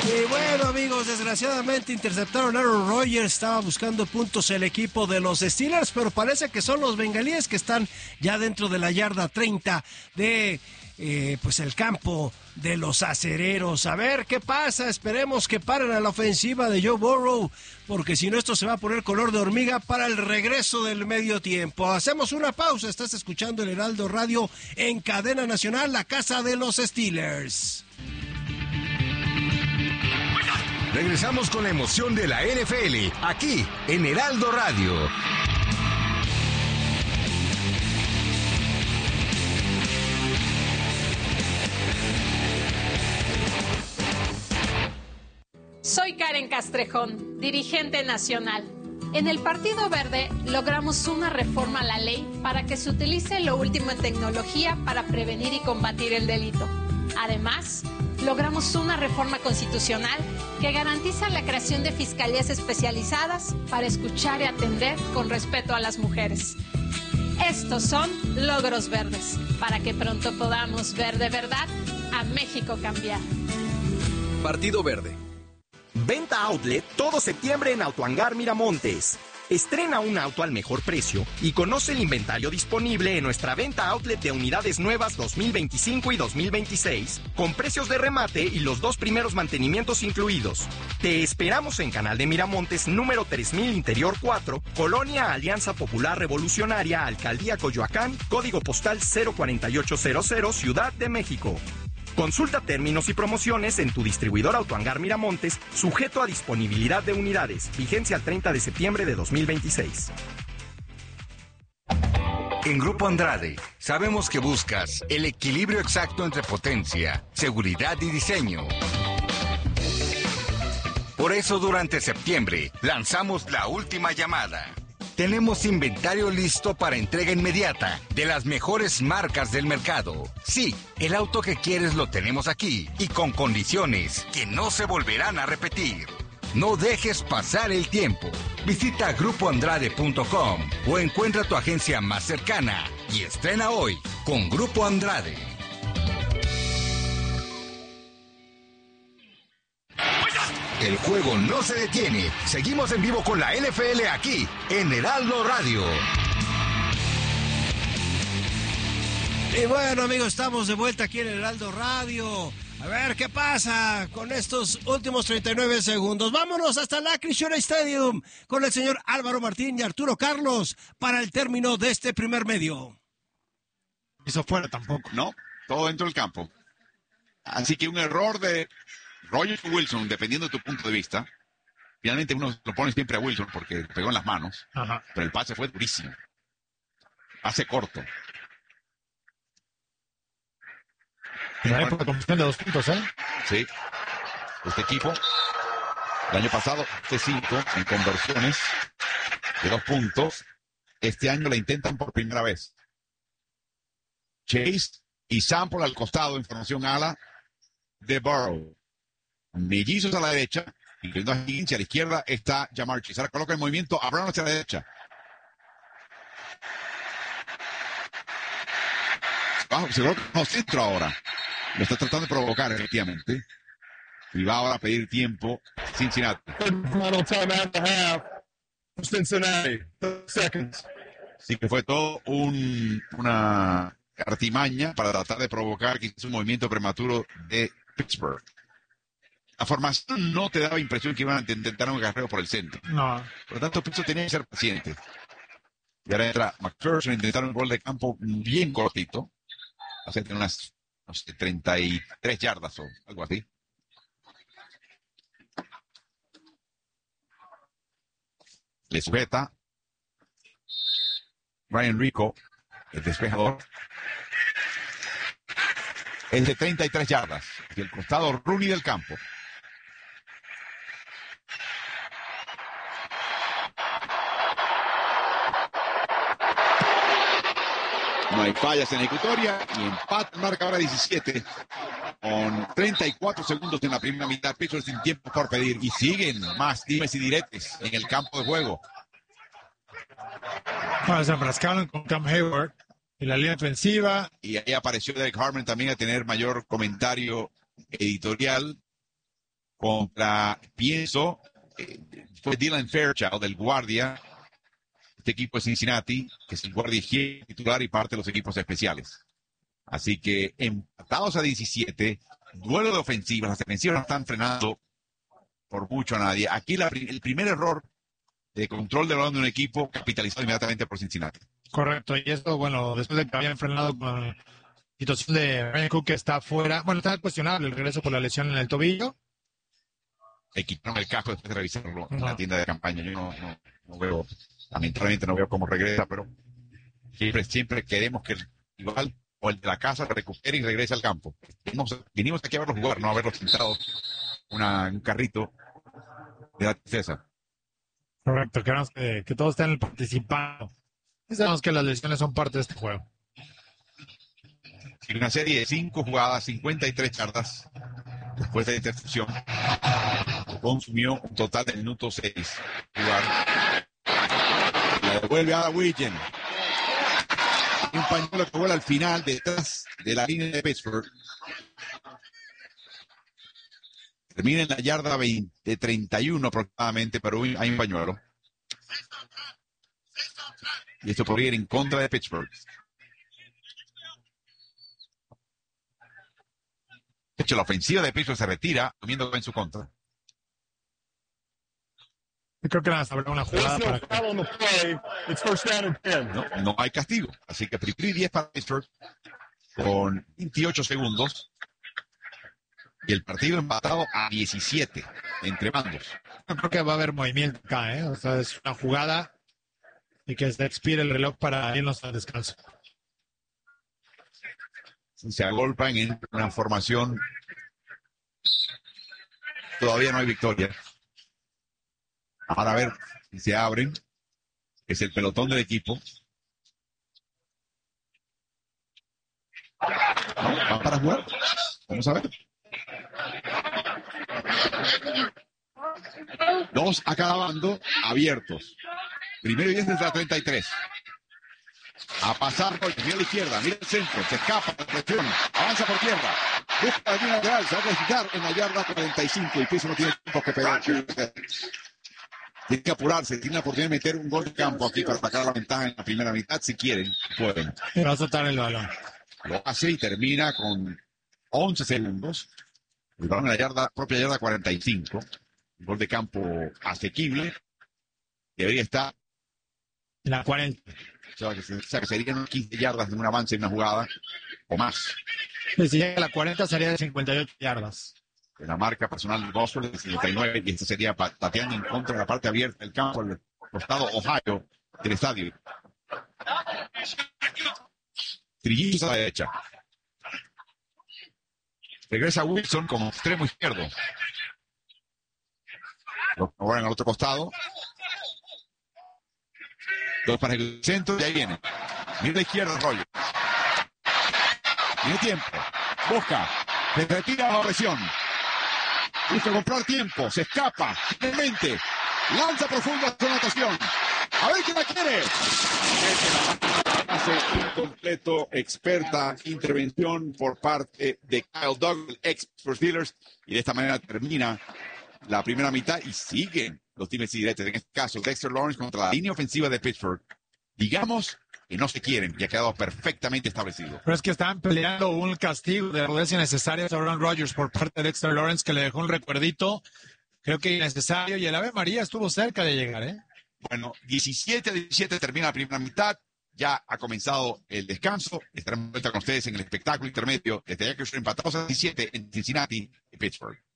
Y bueno, amigos, desgraciadamente interceptaron a Aaron Rodgers. Estaba buscando puntos el equipo de los Steelers, pero parece que son los bengalíes que están ya dentro de la yarda 30 de pues el campo de los acereros. A ver qué pasa, esperemos que paren a la ofensiva de Joe Burrow, porque si no esto se va a poner color de hormiga para el regreso del medio tiempo. Hacemos una pausa, estás escuchando el Heraldo Radio en cadena nacional, la casa de los Steelers. Regresamos con la emoción de la NFL, aquí en Heraldo Radio. Soy Karen Castrejón, dirigente nacional. En el Partido Verde logramos una reforma a la ley para que se utilice lo último en tecnología para prevenir y combatir el delito. Además, logramos una reforma constitucional que garantiza la creación de fiscalías especializadas para escuchar y atender con respeto a las mujeres. Estos son logros verdes, para que pronto podamos ver de verdad a México cambiar. Partido Verde. Venta Outlet todo septiembre en Autohangar Miramontes. Estrena un auto al mejor precio y conoce el inventario disponible en nuestra venta outlet de unidades nuevas 2025 y 2026, con precios de remate y los 2 primeros mantenimientos incluidos. Te esperamos en Canal de Miramontes, número 3000 Interior 4, Colonia Alianza Popular Revolucionaria, Alcaldía Coyoacán, código postal 04800, Ciudad de México. Consulta términos y promociones en tu distribuidor Autohangar Miramontes, sujeto a disponibilidad de unidades. Vigencia al 30 de septiembre de 2026. En Grupo Andrade, sabemos que buscas el equilibrio exacto entre potencia, seguridad y diseño. Por eso, durante septiembre, lanzamos la última llamada. Tenemos inventario listo para entrega inmediata de las mejores marcas del mercado. Sí, el auto que quieres lo tenemos aquí y con condiciones que no se volverán a repetir. No dejes pasar el tiempo. Visita grupoandrade.com o encuentra tu agencia más cercana y estrena hoy con Grupo Andrade. El juego no se detiene. Seguimos en vivo con la NFL aquí, en Heraldo Radio. Y bueno, amigos, estamos de vuelta aquí en Heraldo Radio. A ver qué pasa con estos últimos 39 segundos. Vámonos hasta la Acrisure Stadium con el señor Álvaro Martín y Arturo Carlos para el término de este primer medio. Hizo fuera tampoco. No, todo dentro del campo. Así que un error de Rodgers o Wilson, dependiendo de tu punto de vista. Finalmente uno lo pone siempre a Wilson porque pegó en las manos. Ajá. Pero el pase fue durísimo. Pase corto. La época de conversión de 2 puntos, ¿eh? Sí. Este equipo, el año pasado, fue 5 en conversiones de 2 puntos. Este año la intentan por primera vez. Chase y Sample al costado en formación ala de Burrow. Mellizos a la derecha, incluyendo a Higgins, y a la izquierda está Ja'Marr Chase. Ahora coloca el movimiento a Brown hacia la derecha. Se coloca no centro ahora. Lo está tratando de provocar, efectivamente. Y va ahora a pedir tiempo Cincinnati. Sí que fue todo una artimaña para tratar de provocar quizás un movimiento prematuro de Pittsburgh. La formación no te daba impresión que iban a intentar un agarreo por el centro. No. Por lo tanto, Pittsburgh tenía que ser paciente. Y ahora entra McPherson, intentaron un gol de campo bien cortito. Hace unas, no sé, 33 yardas o algo así. Le sujeta Ryan Rico, el despejador. Es de 33 yardas. Y el costado Rooney del campo. No hay fallas en la ejecutoria y empate, marca ahora 17 con 34 segundos en la primera mitad. Pittsburgh sin tiempo por pedir y siguen más dimes y diretes en el campo de juego. Bueno, se enfrascaron con Cam Hayward y la línea defensiva. Y ahí apareció Derek Harmon también a tener mayor comentario editorial. fue Dylan Fairchild, del guardia, este equipo de Cincinnati, que es el guardia titular y parte de los equipos especiales. Así que empatados a 17, duelo de ofensivas, las defensivas no están frenando por mucho a nadie. Aquí el primer error de control del balón de un equipo capitalizado inmediatamente por Cincinnati. Correcto, y esto, bueno, después de que habían frenado con la situación de Ryan Cook, que está fuera, bueno, está cuestionable el regreso por la lesión en el tobillo. Equiparon el casco después de revisarlo en la tienda de campaña. Yo no veo, lamentablemente no veo cómo regresa, pero siempre queremos que el rival o el de la casa recupere y regrese al campo. Vinimos aquí a verlo jugar, no a verlo sentado un carrito de la tristeza. Correcto, queremos que todos estén participando. Y sabemos que las lesiones son parte de este juego. En una serie de 5 jugadas, 53 yardas, después de la intercepción, consumió un total de minutos 6. La devuelve a Williams. Un pañuelo que vuela al final, detrás de la línea de Pittsburgh. Termina en la yarda 31 aproximadamente, pero hay un pañuelo. Y esto podría ir en contra de Pittsburgh. De hecho, la ofensiva de Pittsburgh se retira, comiendo en su contra. Yo creo que van a saber una jugada para no hay castigo. Así que primer y 10 para Pittsburgh con 28 segundos. Y el partido empatado a 17 entre bandos. Yo creo que va a haber movimiento acá, ¿eh? O sea, es una jugada y que se expire el reloj para irnos al descanso. Se agolpan en una formación. Todavía no hay victoria. Ahora a ver si se abren. Es el pelotón del equipo. ¿Van para jugar? Vamos a ver. 2 a cada bando abiertos. Primero y 10 desde la 33. A pasar por el izquierda, mira el centro, se escapa la presión, avanza por tierra, busca la línea lateral, se va a clasificar en la yarda 45 y Pittsburgh no tiene tiempo que pegar. Tiene que apurarse, tiene la oportunidad de meter un gol de campo aquí para sacar la ventaja en la primera mitad, si quieren, pueden. Va a soltar el balón. Lo hace y termina con 11 segundos. El balón en la propia yarda 45. Un gol de campo asequible. Debería estar en la 40. O sea, que serían unas 15 yardas de un avance en una jugada o más. Si llega a la 40 sería de 58 yardas. En la marca personal de Boswell de 59 y esto sería pateando en contra de la parte abierta del campo al costado Ohio del estadio. Trillizos a la derecha. Regresa Wilson como extremo izquierdo. Ahora en el otro costado. 2 para el centro y ahí viene. Mira la izquierda, Rollo. Tiene tiempo. Busca. Se retira la presión. Busca comprar tiempo. Se escapa. Finalmente. Lanza profunda su anotación. A ver quién la quiere. Hace incompleto, experta intervención por parte de Kyle Douglas, ex Steelers. Y de esta manera termina la primera mitad y siguen los times y diretes. En este caso, Dexter Lawrence contra la línea ofensiva de Pittsburgh. Digamos que no se quieren y ha quedado perfectamente establecido. Pero es que estaban peleando un castigo de rudeza innecesaria a Aaron Rodgers por parte de Dexter Lawrence, que le dejó un recuerdito, creo que innecesario, y el Ave María estuvo cerca de llegar, ¿eh? Bueno, 17-17 termina la primera mitad. Ya ha comenzado el descanso. Estaremos de vuelta con ustedes en el espectáculo intermedio desde allá que están empatados a 17 en Cincinnati y Pittsburgh.